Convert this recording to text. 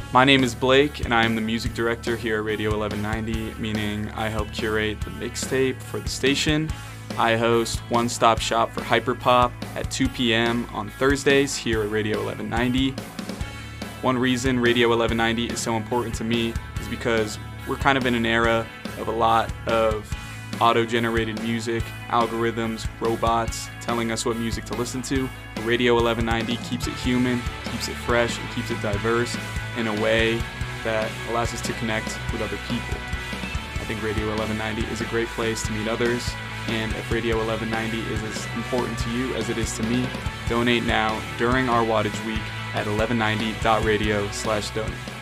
My name is Blake, and I am the music director here at Radio 1190, meaning I help curate the mixtape for the station. I host One Stop Shop for Hyperpop at 2 p.m. on Thursdays here at Radio 1190. One reason Radio 1190 is so important to me is because we're kind of in an era of a lot of auto-generated music, algorithms, robots telling us what music to listen to. Radio 1190 keeps it human, keeps it fresh, and keeps it diverse in a way that allows us to connect with other people. I think Radio 1190 is a great place to meet others, and if Radio 1190 is as important to you as it is to me, donate now during our Wattage Week at 1190.radio/donate.